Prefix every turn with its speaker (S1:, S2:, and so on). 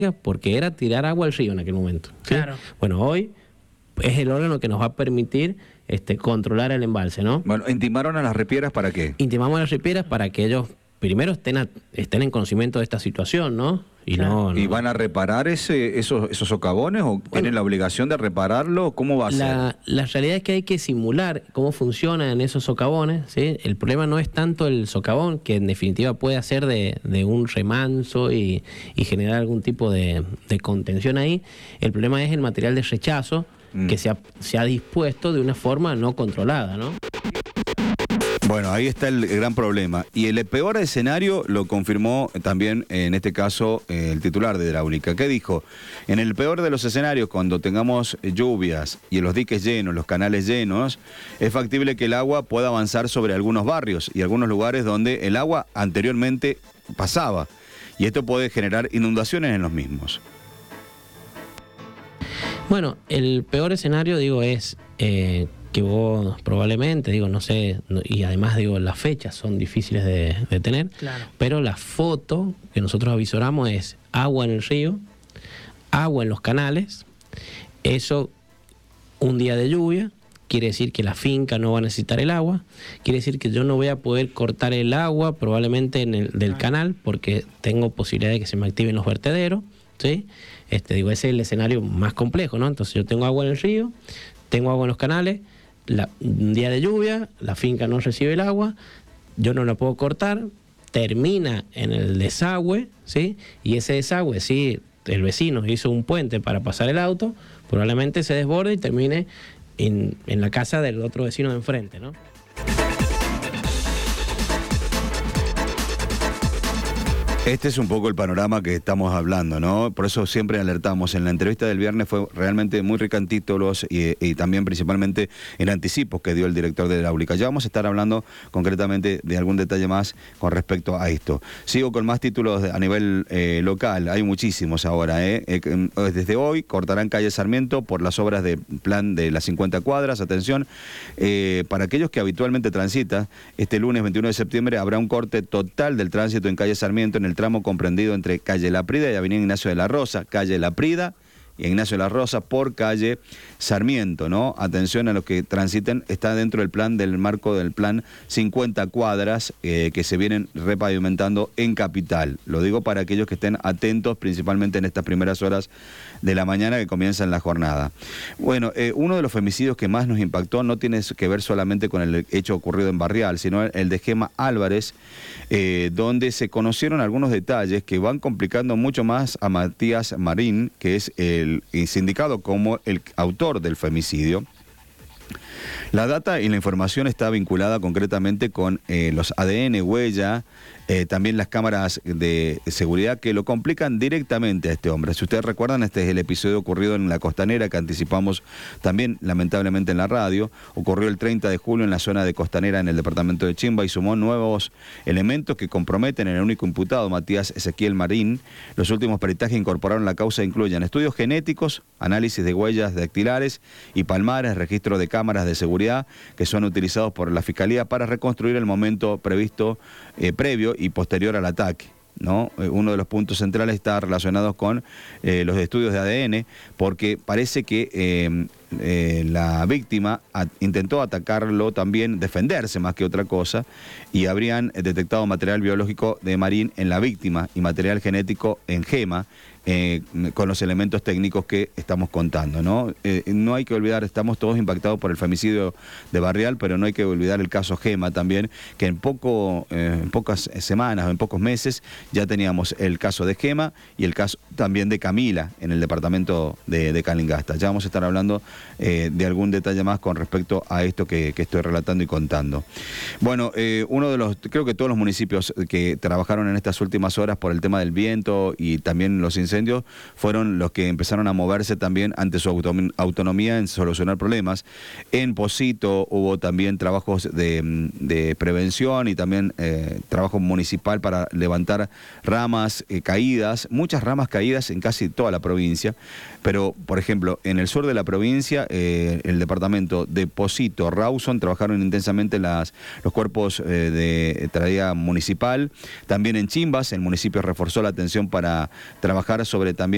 S1: porque era tirar agua al río en aquel momento, ¿sí?
S2: Claro.
S1: Bueno, hoy es el órgano que nos va a permitir controlar el embalse, ¿no?
S3: Bueno, ¿intimaron a las repieras para qué?
S1: Intimamos a las ripieras para que ellos primero estén en conocimiento de esta situación, ¿no? Y
S2: Claro.
S3: ¿Y van a reparar esos socavones o tienen la obligación de repararlo? ¿Cómo va a ser?
S1: La realidad es que hay que simular cómo funcionan esos socavones, ¿sí? El problema no es tanto el socavón, que en definitiva puede hacer de un remanso y generar algún tipo de contención ahí. El problema es el material de rechazo que se ha dispuesto de una forma no controlada, ¿no?
S3: Bueno, ahí está el gran problema. Y el peor escenario lo confirmó también, en este caso, el titular de Hidráulica. ¿Qué dijo? En el peor de los escenarios, cuando tengamos lluvias y los diques llenos, los canales llenos, es factible que el agua pueda avanzar sobre algunos barrios y algunos lugares donde el agua anteriormente pasaba. Y esto puede generar inundaciones en los mismos.
S1: Bueno, el peor escenario, digo, es que vos probablemente, digo, no sé, y además, digo, las fechas son difíciles de tener,
S2: Claro.
S1: pero la foto que nosotros avisoramos es agua en el río, agua en los canales. Eso, un día de lluvia, quiere decir que la finca no va a necesitar el agua, quiere decir que yo no voy a poder cortar el agua probablemente del canal, porque tengo posibilidad de que se me activen los vertederos, ¿sí? Digo, ese es el escenario más complejo, ¿no? Entonces yo tengo agua en el río, tengo agua en los canales, un día de lluvia, la finca no recibe el agua, yo no la puedo cortar, termina en el desagüe, ¿sí? Y ese desagüe, si el vecino hizo un puente para pasar el auto, probablemente se desborde y termine en la casa del otro vecino de enfrente, ¿no?
S3: Este es un poco el panorama que estamos hablando, ¿no? Por eso siempre alertamos. En la entrevista del viernes fue realmente muy rica en títulos y también principalmente en anticipos que dio el director de Hidráulica. Ya vamos a estar hablando concretamente de algún detalle más con respecto a esto. Sigo con más títulos a nivel local. Hay muchísimos ahora, desde hoy cortarán calle Sarmiento por las obras de plan de las 50 cuadras. Atención, para aquellos que habitualmente transitan, este lunes 21 de septiembre habrá un corte total del tránsito en calle Sarmiento en el tramo comprendido entre calle La Prida y avenida Ignacio de la Rosa, calle La Prida y Ignacio de la Rosa por calle Sarmiento, ¿no? Atención a los que transiten, está dentro del plan, del marco del plan 50 cuadras que se vienen repavimentando en Capital. Lo digo para aquellos que estén atentos, principalmente en estas primeras horas de la mañana que comienzan la jornada. Bueno, uno de los femicidios que más nos impactó no tiene que ver solamente con el hecho ocurrido en Barrial, sino el de Gema Álvarez, donde se conocieron algunos detalles que van complicando mucho más a Matías Marín, que es el indicado como el autor del femicidio. La data y la información está vinculada concretamente con los ADN, huella, también las cámaras de seguridad que lo complican directamente a este hombre. Si ustedes recuerdan, este es el episodio ocurrido en la Costanera que anticipamos también lamentablemente en la radio. Ocurrió el 30 de julio en la zona de Costanera en el departamento de Chimba y sumó nuevos elementos que comprometen al único imputado, Matías Ezequiel Marín. Los últimos peritajes incorporaron la causa incluyen estudios genéticos, análisis de huellas dactilares y palmares, registro de cámaras de seguridad que son utilizados por la Fiscalía para reconstruir el momento previsto previo y posterior al ataque, ¿no? Uno de los puntos centrales está relacionado con los estudios de ADN, porque parece que la víctima intentó atacarlo también, defenderse más que otra cosa, y habrían detectado material biológico de Marín en la víctima y material genético en Gema, con los elementos técnicos que estamos contando, ¿no? No hay que olvidar, estamos todos impactados por el femicidio de Barrial, pero no hay que olvidar el caso Gema también, que en pocas semanas o en pocos meses ya teníamos el caso de Gema y el caso también de Camila en el departamento de Calingasta. Ya vamos a estar hablando de algún detalle más con respecto a esto que estoy relatando y contando. Bueno, creo que todos los municipios que trabajaron en estas últimas horas por el tema del viento y también los incendios fueron los que empezaron a moverse también ante su autonomía en solucionar problemas. En Pocito hubo también trabajos de prevención y también trabajo municipal para levantar ramas caídas, muchas ramas caídas en casi toda la provincia, pero por ejemplo en el sur de la provincia, el departamento de Pocito, Rawson, trabajaron intensamente los cuerpos de tarea municipal. También en Chimbas el municipio reforzó la atención para trabajar sobre también